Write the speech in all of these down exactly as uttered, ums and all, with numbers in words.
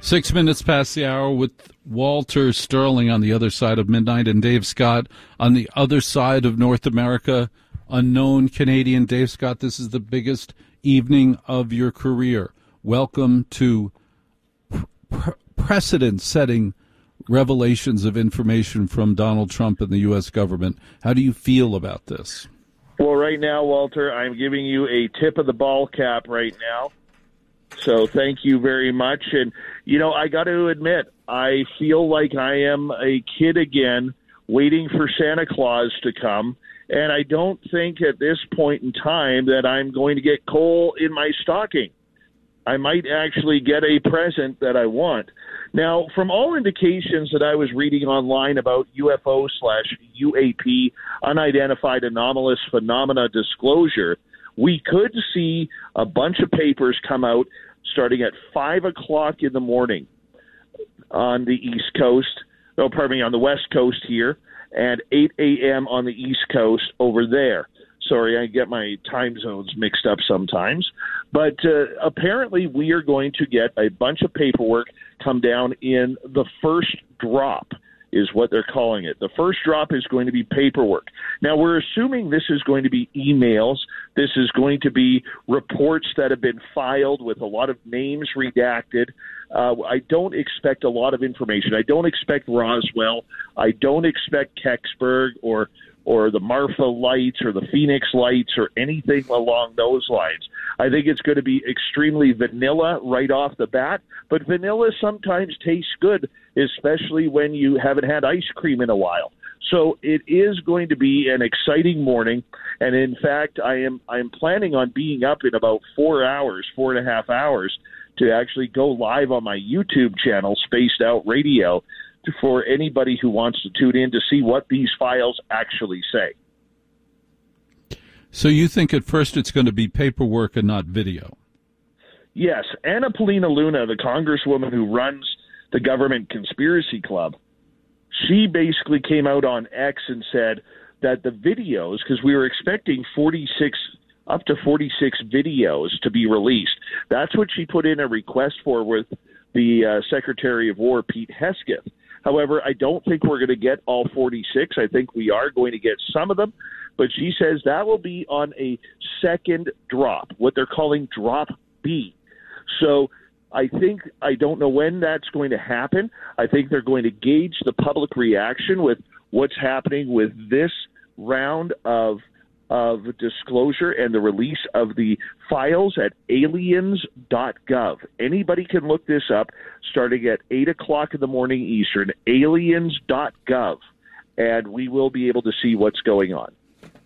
Six minutes past the hour with Walter Sterling on the other side of midnight and Dave Scott on the other side of North America. Unknown Canadian. Dave Scott, this is the biggest evening of your career. Welcome to pre- precedent-setting revelations of information from Donald Trump and the U S government. How do you feel about this? Well, right now, Walter, I'm giving you a tip of the ball cap right now. So thank you very much. And, you know, I got to admit, I feel like I am a kid again waiting for Santa Claus to come. And I don't think at this point in time that I'm going to get coal in my stocking. I might actually get a present that I want. Now, from all indications that I was reading online about U F O slash U A P, unidentified anomalous phenomena disclosure, we could see a bunch of papers come out starting at five o'clock in the morning on the East Coast, oh, pardon me, on the West Coast here, and eight a.m. on the East Coast over there. Sorry, I get my time zones mixed up sometimes. But uh, apparently we are going to get a bunch of paperwork come down in the first drop, is what they're calling it. The first drop is going to be paperwork. Now, we're assuming this is going to be emails. This is going to be reports that have been filed with a lot of names redacted. Uh, I don't expect a lot of information. I don't expect Roswell. I don't expect Kecksburg or or the Marfa Lights or the Phoenix Lights or anything along those lines. I think it's going to be extremely vanilla right off the bat, but vanilla sometimes tastes good, especially when you haven't had ice cream in a while. So it is going to be an exciting morning, and in fact, I am I am planning on being up in about four hours, four and a half hours, to actually go live on my YouTube channel, Spaced Out Radio, for anybody who wants to tune in to see what these files actually say. So you think at first it's going to be paperwork and not video? Yes. Anna Paulina Luna, the congresswoman who runs the Government Conspiracy Club, she basically came out on X and said that the videos, because we were expecting forty-six up to forty-six videos to be released. That's what she put in a request for with the uh, Secretary of War, Pete Hesketh. However, I don't think we're going to get all forty-six. I think we are going to get some of them. But she says that will be on a second drop, what they're calling drop B. So I think, I don't know when that's going to happen. I think they're going to gauge the public reaction with what's happening with this round of of disclosure and the release of the files at aliens dot gov. Anybody can look this up starting at eight o'clock in the morning Eastern, aliens dot gov, and we will be able to see what's going on.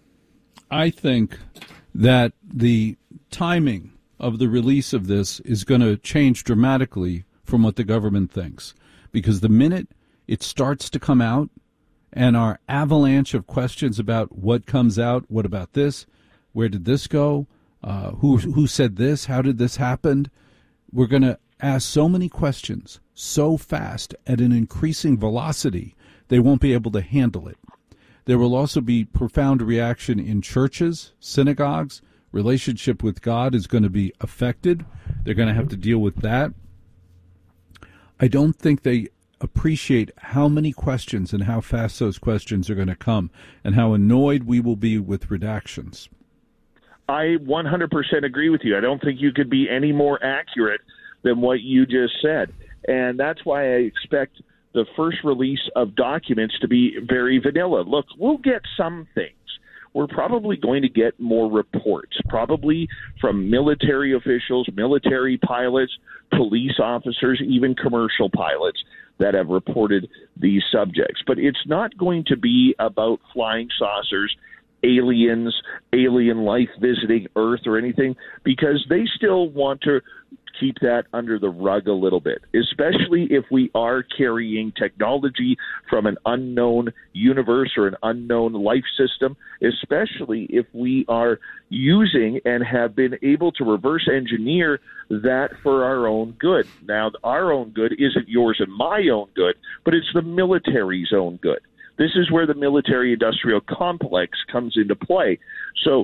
I think that the timing of the release of this is going to change dramatically from what the government thinks, because the minute it starts to come out, and our avalanche of questions about what comes out, what about this, where did this go, uh, who who said this, how did this happen, we're going to ask so many questions so fast at an increasing velocity, they won't be able to handle it. There will also be profound reaction in churches, synagogues. Relationship with God is going to be affected. They're going to have to deal with that. I don't think they appreciate how many questions and how fast those questions are going to come and how annoyed we will be with redactions. I one hundred percent agree with you. I don't think you could be any more accurate than what you just said. And that's why I expect the first release of documents to be very vanilla. Look, we'll get some things. We're probably going to get more reports, probably from military officials, military pilots, police officers, even commercial pilots that have reported these subjects. But it's not going to be about flying saucers, aliens, alien life visiting Earth or anything, because they still want to keep that under the rug a little bit, especially if we are carrying technology from an unknown universe or an unknown life system, especially if we are using and have been able to reverse engineer that for our own good. Now, our own good isn't yours and my own good, but it's the military's own good. This is where the military-industrial complex comes into play. So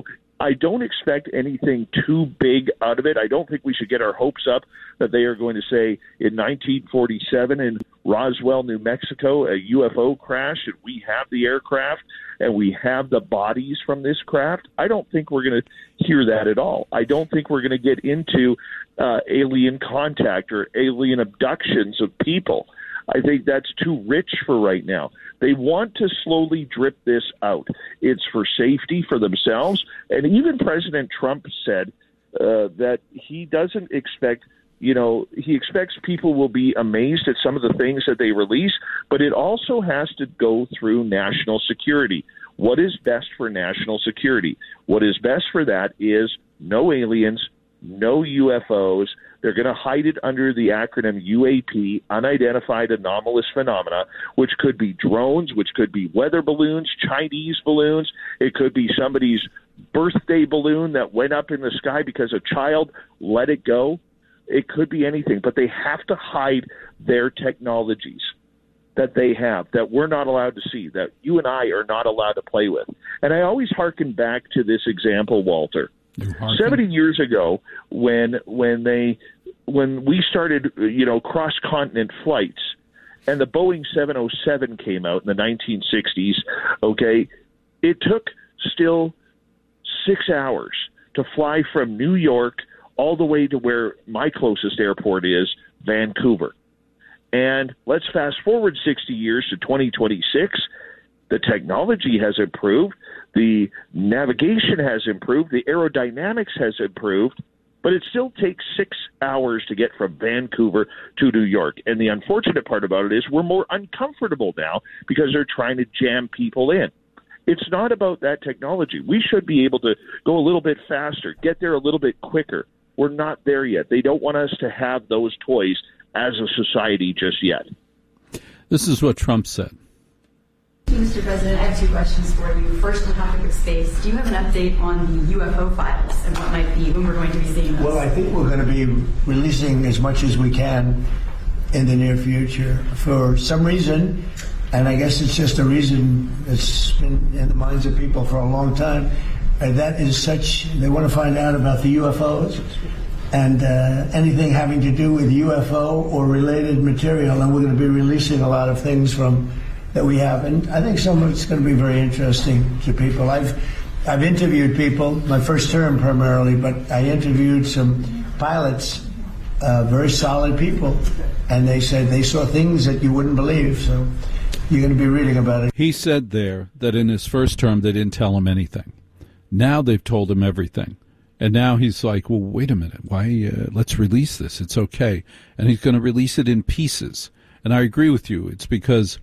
I don't expect anything too big out of it. I don't think we should get our hopes up that they are going to say in nineteen forty-seven in Roswell, New Mexico, a U F O crash, and we have the aircraft and we have the bodies from this craft. I don't think we're going to hear that at all. I don't think we're going to get into uh, alien contact or alien abductions of people. I think that's too rich for right now. They want to slowly drip this out. It's for safety for themselves. And even President Trump said uh, that he doesn't expect, you know, he expects people will be amazed at some of the things that they release, but it also has to go through national security. What is best for national security? What is best for that is no aliens, no U F Os. They're going to hide it under the acronym U A P, Unidentified Anomalous Phenomena, which could be drones, which could be weather balloons, Chinese balloons. It could be somebody's birthday balloon that went up in the sky because a child let it go. It could be anything, but they have to hide their technologies that they have, that we're not allowed to see, that you and I are not allowed to play with. And I always hearken back to this example, Walter. seventy years ago, when when they when we started, you know, cross continent flights, and the Boeing seven oh seven came out in the nineteen sixties. Okay, it took still six hours to fly from New York all the way to where my closest airport is, Vancouver. And let's fast forward sixty years to twenty twenty-six. The technology has improved. The navigation has improved. The aerodynamics has improved. But it still takes six hours to get from Vancouver to New York. And the unfortunate part about it is we're more uncomfortable now because they're trying to jam people in. It's not about that technology. We should be able to go a little bit faster, get there a little bit quicker. We're not there yet. They don't want us to have those toys as a society just yet. This is what Trump said. Mister President, I have two questions for you. First, on the topic of space, do you have an update on the U F O files and what might be, when we're going to be seeing those? Well, I think we're going to be releasing as much as we can in the near future. For some reason, and I guess it's just a reason that's been in the minds of people for a long time, and that is such, they want to find out about the U F Os and uh, anything having to do with U F O or related material, and we're going to be releasing a lot of things from that we have, and I think some of it's going to be very interesting to people. I've I've interviewed people, my first term primarily, but I interviewed some pilots, uh, very solid people, and they said they saw things that you wouldn't believe. So you're going to be reading about it. He said there that in his first term they didn't tell him anything. Now they've told him everything. And now he's like, well, wait a minute. Why? Uh, let's release this. It's okay. And he's going to release it in pieces. And I agree with you. It's because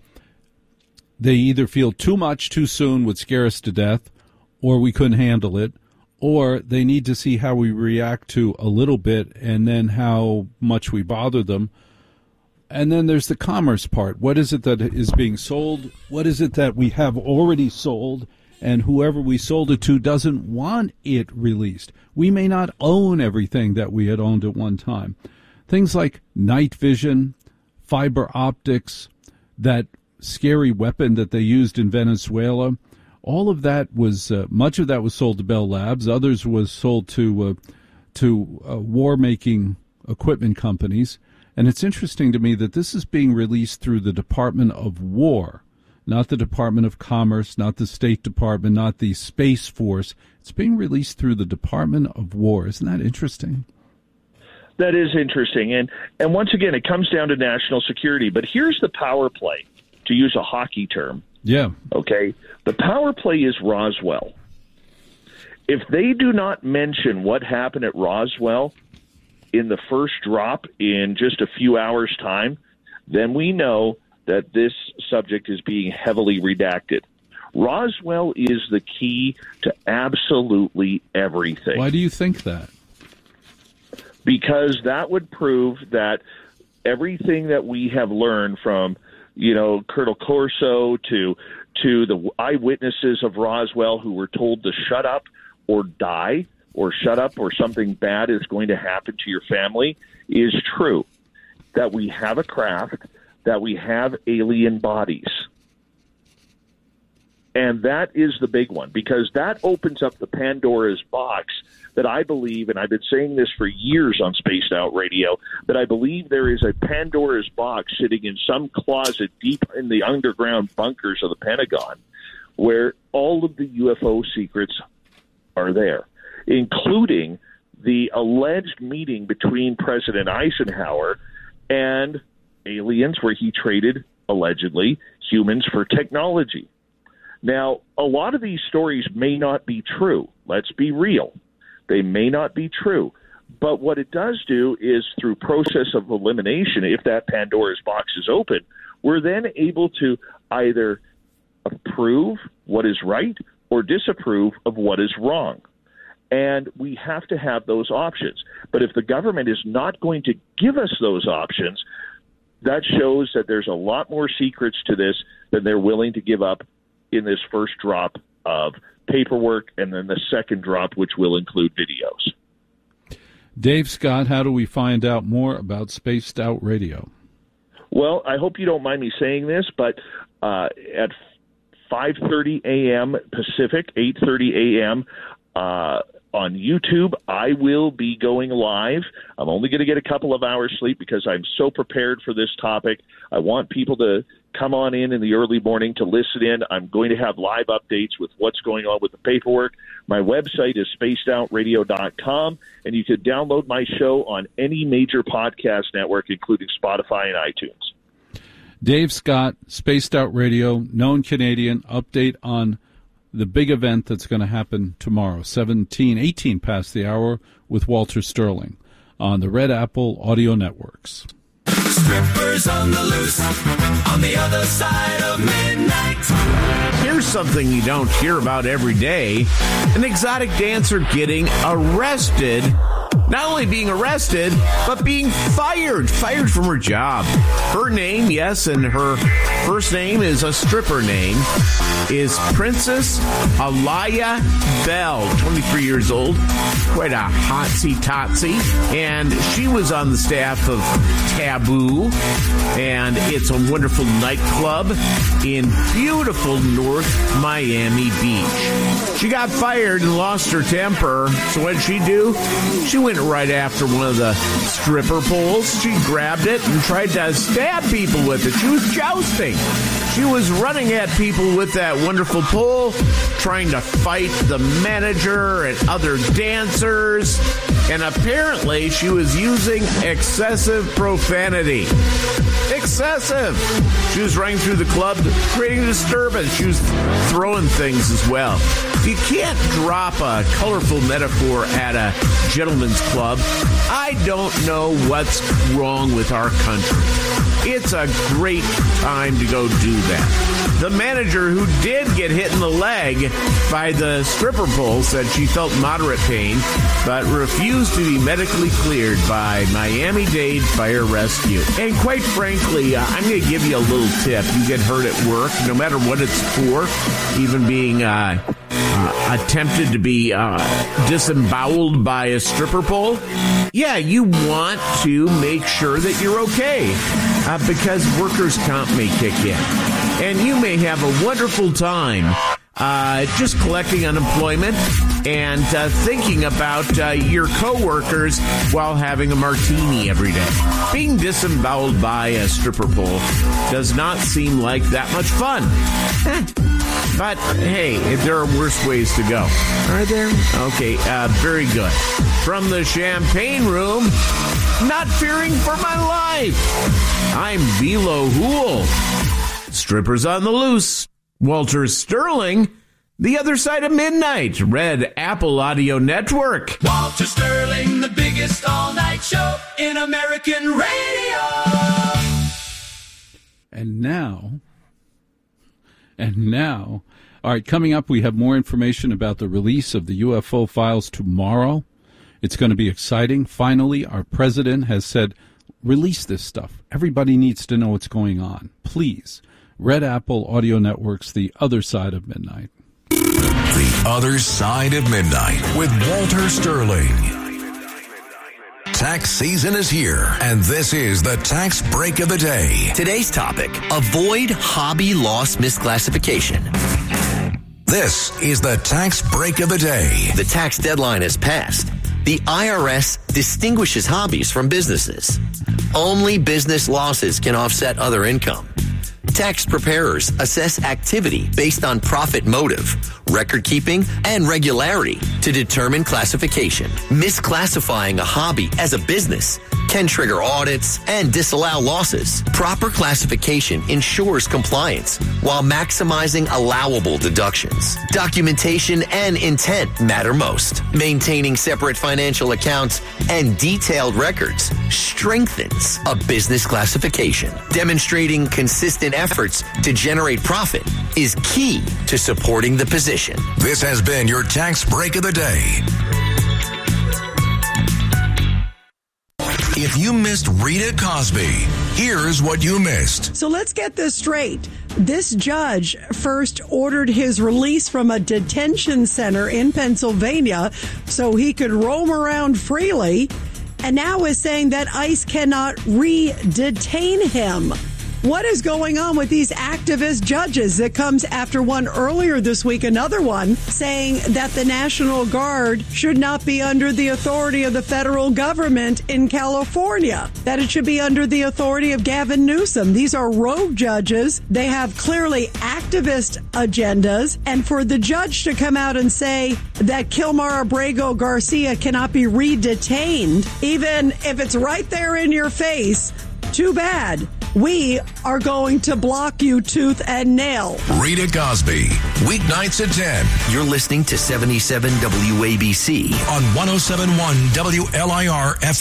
they either feel too much too soon would scare us to death, or we couldn't handle it, or they need to see how we react to a little bit and then how much we bother them. And then there's the commerce part. What is it that is being sold? What is it that we have already sold, and whoever we sold it to doesn't want it released? We may not own everything that we had owned at one time. Things like night vision, fiber optics, that scary weapon that they used in Venezuela, all of that was, uh, much of that was sold to Bell Labs. Others was sold to uh, to uh, war-making equipment companies. And it's interesting to me that this is being released through the Department of War, not the Department of Commerce, not the State Department, not the Space Force. It's being released through the Department of War. Isn't that interesting? That is interesting. And, and once again, it comes down to national security. But here's the power play, to use a hockey term. Yeah. Okay. The power play is Roswell. If they do not mention what happened at Roswell in the first drop in just a few hours' time, then we know that this subject is being heavily redacted. Roswell is the key to absolutely everything. Why do you think that? Because that would prove that everything that we have learned from, you know, Colonel Corso to to the eyewitnesses of Roswell who were told to shut up or die, or shut up or something bad is going to happen to your family, is true. That we have a craft, that we have alien bodies. And that is the big one, because that opens up the Pandora's box that I believe, and I've been saying this for years on Spaced Out Radio, that I believe there is a Pandora's box sitting in some closet deep in the underground bunkers of the Pentagon where all of the U F O secrets are there, including the alleged meeting between President Eisenhower and aliens where he traded, allegedly, humans for technology. Now, a lot of these stories may not be true. Let's be real. They may not be true. But what it does do is, through process of elimination, if that Pandora's box is open, we're then able to either approve what is right or disapprove of what is wrong. And we have to have those options. But if the government is not going to give us those options, that shows that there's a lot more secrets to this than they're willing to give up in this first drop of paperwork, and then the second drop, which will include videos. Dave Scott, how do we find out more about Spaced Out Radio? Well, I hope you don't mind me saying this, but uh, at five thirty a.m. Pacific, eight thirty a.m. Uh, on YouTube, I will be going live. I'm only going to get a couple of hours sleep because I'm so prepared for this topic. I want people to come on in in the early morning to listen in. I'm going to have live updates with what's going on with the paperwork. My website is spaced out radio dot com, and you can download my show on any major podcast network, including Spotify and iTunes. Dave Scott, Spaced Out Radio, known Canadian, update on the big event that's going to happen tomorrow, seventeen, eighteen past the hour, with Walter Sterling on the Red Apple Audio Networks. Strippers on the loose, on the other side of midnight. Here's something you don't hear about every day. An exotic dancer getting arrested. Not only being arrested, but being fired. Fired from her job. Her name, yes, and her first name is a stripper name, is Princess Alaya Bell, twenty-three years old. Quite a hotsy-totsy. And she was on the staff of Taboo, and it's a wonderful nightclub in beautiful North Miami Beach. She got fired and lost her temper, so what did she do? She went right after one of the stripper poles. She grabbed it and tried to stab people with it. She was jousting. She was running at people with that wonderful pole, trying to fight the manager and other dancers. And apparently she was using excessive profanity. Excessive. She was running through the club, creating disturbance. She was throwing things as well. If you can't drop a colorful metaphor at a gentleman's club, I don't know what's wrong with our country. It's a great time to go do that. The manager, who did get hit in the leg by the stripper pole, said she felt moderate pain, but refused to be medically cleared by Miami-Dade Fire Rescue. And quite frankly, uh, I'm going to give you a little tip. You get hurt at work, no matter what it's for, even being uh, uh, attempted to be uh, disemboweled by a stripper pole. Yeah, you want to make sure that you're okay, uh, because workers' comp may kick in. And you may have a wonderful time uh, just collecting unemployment and uh, thinking about uh, your coworkers while having a martini every day. Being disemboweled by a stripper pole does not seem like that much fun. But, hey, there are worse ways to go. Are there? Okay, uh, very good. From the Champagne Room, not fearing for my life, I'm Velo Hool. Strippers on the loose. Walter Sterling, the other side of midnight. Red Apple Audio Network. Walter Sterling, the biggest all-night show in American radio. And now, and now, all right, coming up, we have more information about the release of the U F O files tomorrow. It's going to be exciting. Finally, our president has said, release this stuff. Everybody needs to know what's going on. Please. Red Apple Audio Network's The Other Side of Midnight. The Other Side of Midnight with Walter Sterling. Tax season is here, and this is the Tax Break of the Day. Today's topic, avoid hobby loss misclassification. This is the tax break of the day. The tax deadline has passed. The I R S distinguishes hobbies from businesses. Only business losses can offset other income. Tax preparers assess activity based on profit motive, record keeping, and regularity to determine classification. Misclassifying a hobby as a business can trigger audits and disallow losses. Proper classification ensures compliance while maximizing allowable deductions. Documentation and intent matter most. Maintaining separate financial accounts and detailed records strengthens a business classification. Demonstrating consistent efforts to generate profit is key to supporting the position. This has been your tax break of the day. If you missed Rita Cosby, here's what you missed. So let's get this straight. This judge first ordered his release from a detention center in Pennsylvania so he could roam around freely, and now is saying that ICE cannot re-detain him. What is going on with these activist judges? It comes after one earlier this week, another one, saying that the National Guard should not be under the authority of the federal government in California, that it should be under the authority of Gavin Newsom. These are rogue judges. They have clearly activist agendas. And for the judge to come out and say that Kilmar Abrego Garcia cannot be re-detained, even if it's right there in your face, too bad. We are going to block you tooth and nail. Rita Cosby, weeknights at ten. You're listening to seventy-seven W A B C on one oh seven point one W L I R F M.